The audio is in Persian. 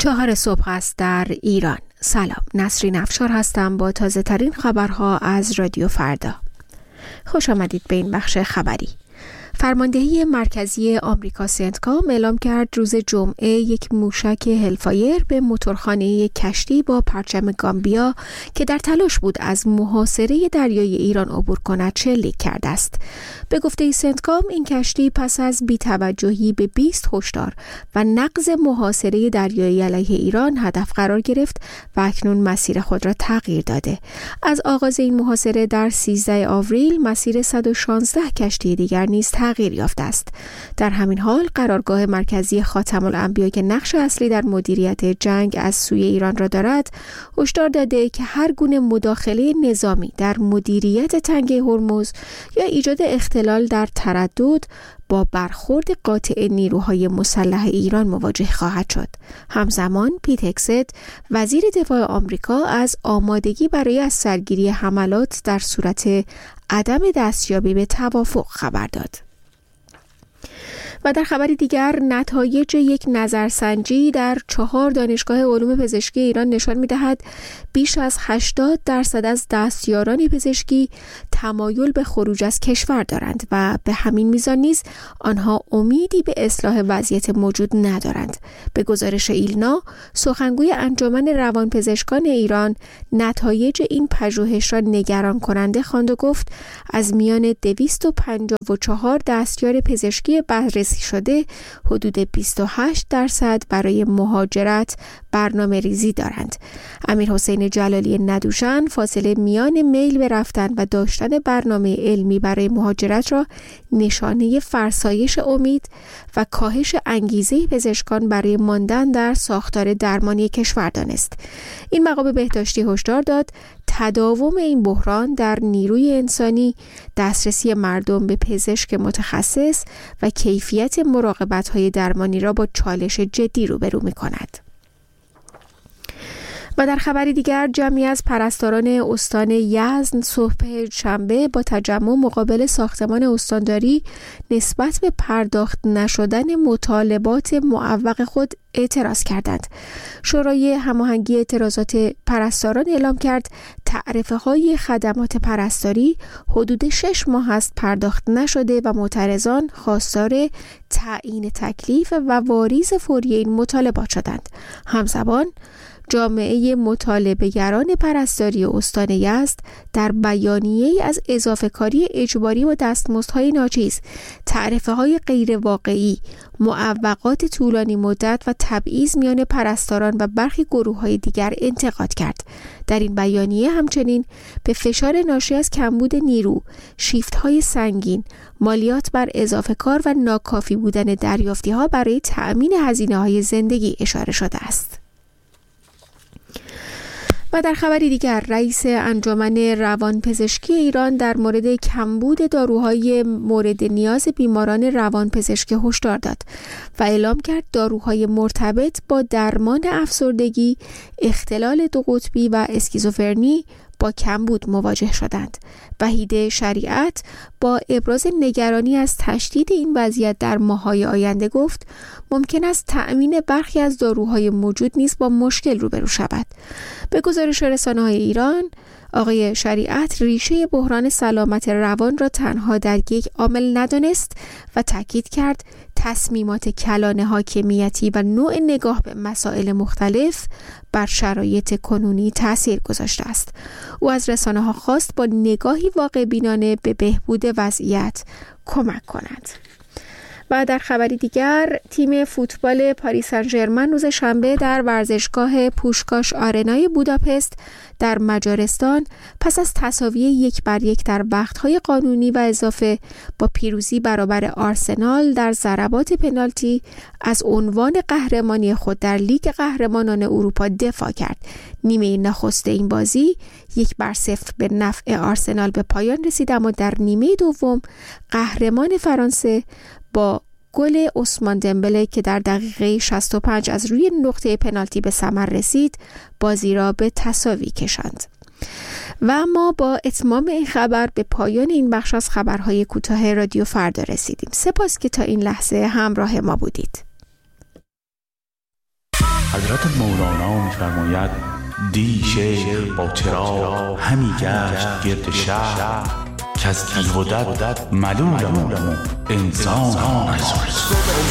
4 صبح است در ایران. سلام، نسرین افشار هستم با تازه ترین خبرها از رادیو فردا. خوش آمدید به این بخش خبری. فرماندهی مرکزی آمریکا سنتکام اعلام کرد روز جمعه یک موشک هلفایر به موتورخانه کشتی با پرچم گامبیا که در تلاش بود از محاصره دریای ایران عبور کند شلیک کرده است. به گفته سنتکام این کشتی پس از بی‌توجهی به 20 هشدار و نقض محاصره دریایی علیه ایران هدف قرار گرفت و اکنون مسیر خود را تغییر داده. از آغاز این محاصره در 13 آوریل مسیر 116 کشتی دیگر نیز تغییر یافته است. در همین حال قرارگاه مرکزی خاتم الانبیا که نقش اصلی در مدیریت جنگ از سوی ایران را دارد، هشدار داده که هر گونه مداخله نظامی در مدیریت تنگه هرمز یا ایجاد اختلال در تردد با برخورد قاطع نیروهای مسلح ایران مواجه خواهد شد. همزمان پیت هگست وزیر دفاع آمریکا از آمادگی برای از سرگیری حملات در صورت عدم دستیابی به توافق خبر داد. و در خبری دیگر، نتایج یک نظرسنجی در 4 دانشگاه علوم پزشکی ایران نشان می‌دهد بیش از 80% از دستیاران پزشکی تمایل به خروج از کشور دارند و به همین میزان نیز آنها امیدی به اصلاح وضعیت موجود ندارند. به گزارش ایلنا، سخنگوی انجمن روانپزشکان ایران نتایج این پژوهش را نگران کننده خواند و گفت از میان 254 دستیار پزشکی بررسی شده حدود 28% برای مهاجرت برنامه ریزی دارند. امیر حسین جلالی ندوشن فاصله میان میل به رفتن و داشتن برنامه علمی برای مهاجرت را نشانه فرسایش امید و کاهش انگیزه پزشکان برای ماندن در ساختار درمانی کشور دانست. این مقام بهداشتی هشدار داد تداوم این بحران در نیروی انسانی، دسترسی مردم به پزشک متخصص و کیفیت مراقبت‌های درمانی را با چالش جدی روبرو می‌کند. و در خبری دیگر، جمعی از پرستاران استان یزد صبح شنبه با تجمع مقابل ساختمان استانداری نسبت به پرداخت نشدن مطالبات معوق خود اعتراض کردند. شورای هماهنگی اعتراضات پرستاران اعلام کرد تعرفه‌های خدمات پرستاری حدود 6 ماه است پرداخت نشده و معترضان خواستار تعیین تکلیف و واریز فوری این مطالبات شدند. همزمان جامعه مطالبه‌گران پرستاری استان یزد در بیانیه‌ای از اضافه کاری اجباری و دستمزدهای ناچیز، تعرفه‌های غیر واقعی، معوقات طولانی مدت و تبعیض میان پرستاران و برخی گروه‌های دیگر انتقاد کرد. در این بیانیه همچنین به فشار ناشی از کمبود نیرو، شیفت‌های سنگین، مالیات بر اضافه کار و ناکافی بودن دریافتی‌ها برای تأمین هزینه‌های زندگی اشاره شده است. و در خبری دیگر، رئیس انجمن روانپزشکی ایران در مورد کمبود داروهای مورد نیاز بیماران روانپزشکی هشدار داد و اعلام کرد داروهای مرتبط با درمان افسردگی، اختلال دو قطبی و اسکیزوفرنی با کمبود مواجه شدند. وحید شریعت با ابراز نگرانی از تشدید این وضعیت در ماه‌های آینده گفت ممکن است تأمین برخی از داروهای موجود نیز با مشکل روبرو شود. به گزارش رسانه‌های ایران، آقای شریعت ریشه بحران سلامت روان را تنها در یک عامل ندانست و تاکید کرد تصمیمات کلان حاکمیتی و نوع نگاه به مسائل مختلف بر شرایط کنونی تأثیر گذاشته است. او از رسانه‌ها خواست با نگاهی واقع بینانه به بهبود وضعیت کمک کنند. و در خبری دیگر، تیم فوتبال پاریس سن ژرمن روز شنبه در ورزشگاه پوشکاش آرنای بوداپست در مجارستان پس از تساوی 1-1 در وقت‌های قانونی و اضافه با پیروزی برابر آرسنال در ضربات پنالتی از عنوان قهرمانی خود در لیگ قهرمانان اروپا دفاع کرد. نیمه نخست این بازی 1-0 به نفع آرسنال به پایان رسید، اما در نیمه دوم قهرمان فرانسه با گل عثمان دمبله که در دقیقه 65 از روی نقطه پنالتی به ثمر رسید بازی را به تساوی کشاند. و ما با اتمام این خبر به پایان این بخش از خبرهای کوتاه رادیو فردا رسیدیم. سپاس که تا این لحظه همراه ما بودید. حضرت مولانا می‌فرماید دی شیخ با چراغ همی گشت گرد شهر که از دیو و دد ملولم انسان